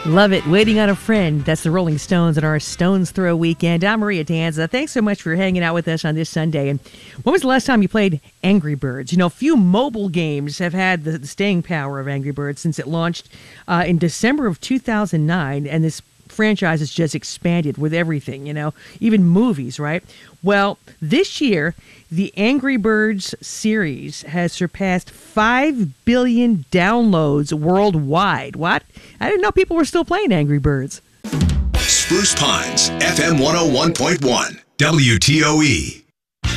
Love it. Waiting on a Friend. That's the Rolling Stones on our Stones Throw weekend. I'm Maria Danza. Thanks so much for hanging out with us on this Sunday. And when was the last time you played Angry Birds? You know, few mobile games have had the staying power of Angry Birds since it launched in December of 2009. And this franchise has just expanded with everything, you know, even movies, right? Well, this year, the Angry Birds series has surpassed 5 billion downloads worldwide. What? I didn't know people were still playing Angry Birds. Spruce Pines, FM 101.1, WTOE.